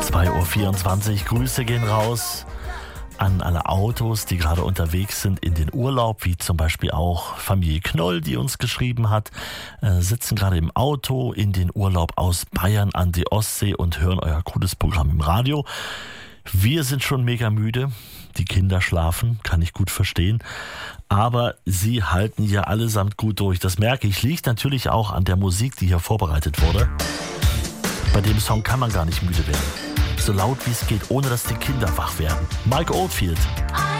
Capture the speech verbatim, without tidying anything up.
zwei Uhr vierundzwanzig. Grüße gehen raus an alle Autos, die gerade unterwegs sind in den Urlaub, wie zum Beispiel auch Familie Knoll, die uns geschrieben hat, äh, sitzen gerade im Auto in den Urlaub aus Bayern an die Ostsee und hören euer cooles Programm im Radio. Wir sind schon mega müde, die Kinder schlafen, kann ich gut verstehen, aber sie halten ja allesamt gut durch. Das merke ich, liegt natürlich auch an der Musik, die hier vorbereitet wurde. Bei dem Song kann man gar nicht müde werden. So laut wie es geht, ohne dass die Kinder wach werden. Mike Oldfield.